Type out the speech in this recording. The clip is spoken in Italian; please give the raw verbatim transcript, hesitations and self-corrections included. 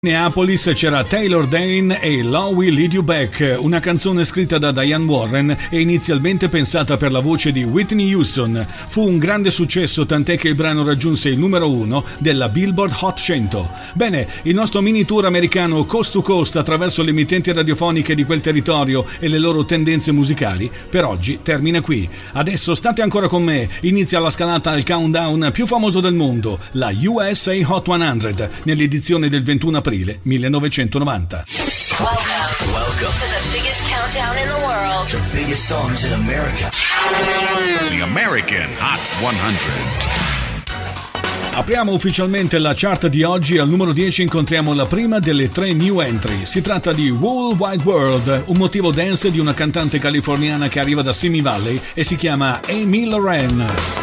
Minneapolis c'era Taylor Dane e Love Will Lead You Back, una canzone scritta da Diane Warren e inizialmente pensata per la voce di Whitney Houston. Fu un grande successo, tant'è che il brano raggiunse il numero uno della Billboard Hot cento. Bene, il nostro mini tour americano coast to coast attraverso le emittenti radiofoniche di quel territorio e le loro tendenze musicali per oggi termina qui. Adesso state ancora con me, inizia la scalata al countdown più famoso del mondo, la U S A Hot cento, nell'edizione del ventuno aprile millenovecentonovanta. Welcome. Welcome to the biggest countdown in the world. The biggest songs in America. The American Hot cento. Apriamo ufficialmente la chart di oggi. Al numero dieci incontriamo la prima delle tre new entry. Si tratta di Whole Wide World, un motivo dance di una cantante californiana che arriva da Simi Valley e si chiama Amy Loren.